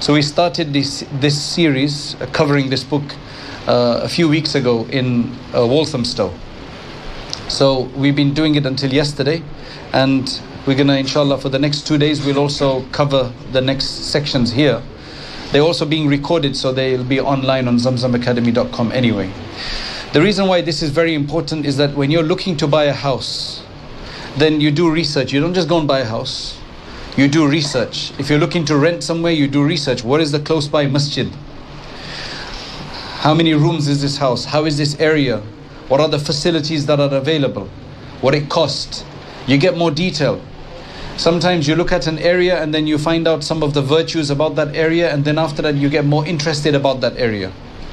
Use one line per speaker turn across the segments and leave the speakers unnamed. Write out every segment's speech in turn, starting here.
So we started this series covering this book a few weeks ago in Walthamstow. So we've been doing it until yesterday, and we're gonna, inshallah, for the next 2 days we'll also cover the next sections here. They're also being recorded, so they'll be online on zamzamacademy.com anyway. The reason why this is very important is that when you're looking to buy a house, then you do research. You don't just go and buy a house. You do research. If you're looking to rent somewhere, you do research. What is the close by masjid? How many rooms is this house? How is this area? What are the facilities that are available? What it costs? You get more detail. Sometimes you look at an area and then you find out some of the virtues about that area, and then after that you get more interested about that area.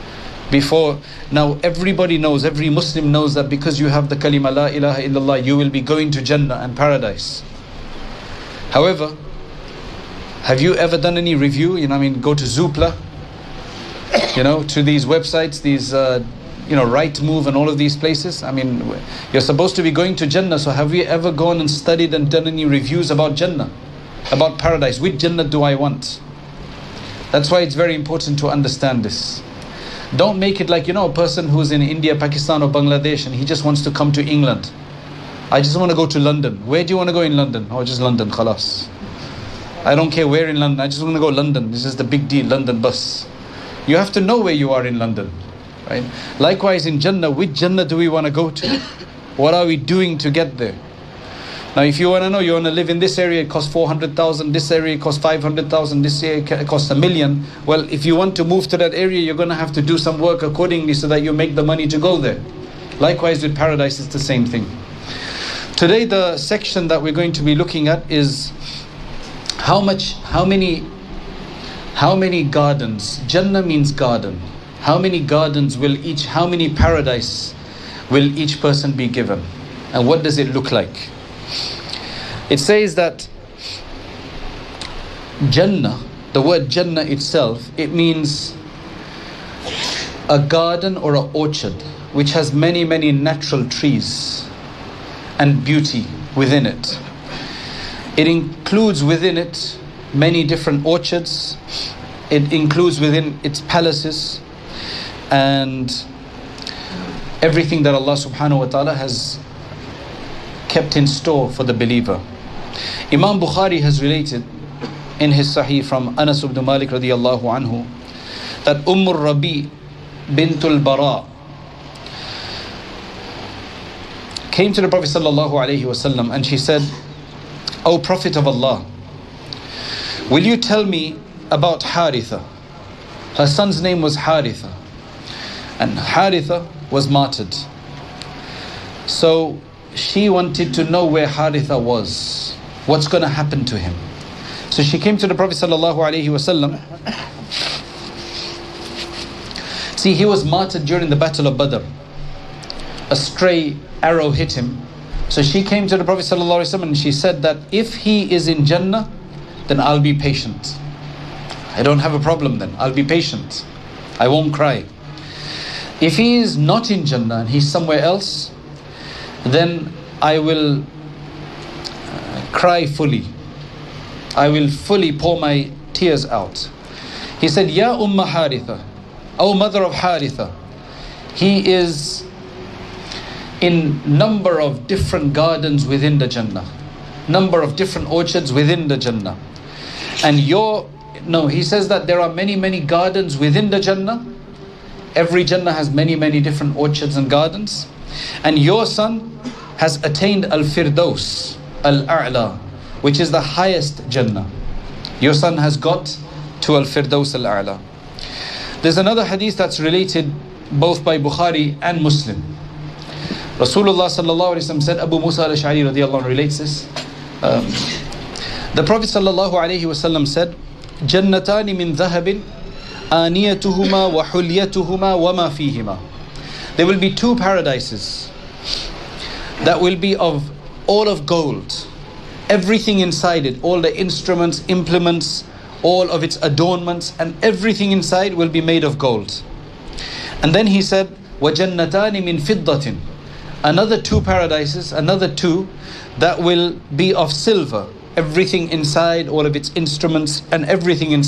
Now everybody knows, every Muslim knows that because you have the kalima la ilaha illallah, you will be going to Jannah and paradise. However, have you ever done any review? Go to Zoopla, to these websites, these Rightmove and all of these places. You're supposed to be going to Jannah, so have you ever gone and studied and done any reviews about Jannah, about paradise? Which Jannah do I want? That's why it's very important to understand this. Don't make it like, a person who's in India, Pakistan or Bangladesh and he just wants to come to England. I just want to go to London. Where do you want to go in London? Oh, just London, khalas. I don't care where in London, I just want to go London. This is the big deal, London bus. You have to know where you are in London, right? Likewise in Jannah, which Jannah do we want to go to? What are we doing to get there? Now if you want to know, you want to live in this area, it costs 400,000, this area it costs 500,000, this area it costs $1 million. Well, if you want to move to that area, you're going to have to do some work accordingly so that you make the money to go there. Likewise with paradise, it's the same thing. Today the section that we're going to be looking at is how many gardens. Jannah means garden. How many gardens how many paradise will each person be given? And what does it look like? It says that Jannah, the word Jannah itself, it means a garden or an orchard which has many, many natural trees and beauty within it. It includes within it many different orchards. It includes within its palaces and everything that Allah subhanahu wa ta'ala has kept in store for the believer. Imam Bukhari has related in his Sahih from Anas ibn Malik radiyallahu anhu that Rabi bintul Bara came to the Prophet sallallahu alaihi wasallam and she said, "O Prophet of Allah, will you tell me about Haritha?" Her son's name was Haritha, and Haritha was martyred. So she wanted to know where Haritha was, what's going to happen to him. So she came to the Prophet sallallahu alaihi wasallam. See, he was martyred during the Battle of Badr. A stray arrow hit him. So she came to the Prophet sallallahu alaihi wasallam and she said that if he is in Jannah, then I'll be patient. I don't have a problem then. I'll be patient. I won't cry. If he is not in Jannah and he's somewhere else, then I will cry fully. I will fully pour my tears out. He said, Ya Umma Haritha, O mother of Haritha, he is in number of different gardens within the Jannah, number of different orchards within the Jannah. And he says that there are many, many gardens within the Jannah. Every Jannah has many, many different orchards and gardens. And your son has attained Al-Firdaus, Al-A'la, which is the highest Jannah. Your son has got to Al-Firdaus Al-A'la. There's another hadith that's related both by Bukhari and Muslim. Rasulullah sallallahu alaihi wasallam said, Abu Musa al-Ash'ari radiyallahu anhu relates this. The Prophet sallallahu alaihi wasallam said, Jannatani min dhahabin aniyatuhuma wa hulyatuhuma wa ma fihima. There will be two paradises that will be of all of gold. Everything inside it, all the instruments, implements, all of its adornments, and everything inside will be made of gold. And then he said, وَجَنَّتَانِ مِنْ فِضَّةٍ. Another two paradises, another two that will be of silver. Everything inside, all of its instruments and everything inside